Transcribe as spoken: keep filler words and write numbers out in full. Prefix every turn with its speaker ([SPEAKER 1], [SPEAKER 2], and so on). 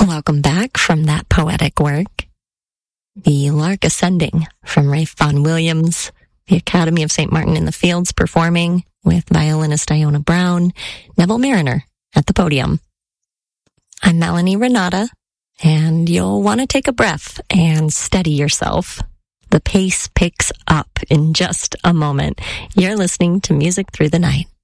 [SPEAKER 1] Welcome back from that poetic work. The Lark Ascending from Ralph Vaughan Williams, the Academy of Saint Martin in the Fields performing with violinist Iona Brown, Neville Mariner at the podium. I'm Melanie Renata, and you'll want to take a breath and steady yourself. The pace picks up in just a moment. You're listening to Music Through the Night.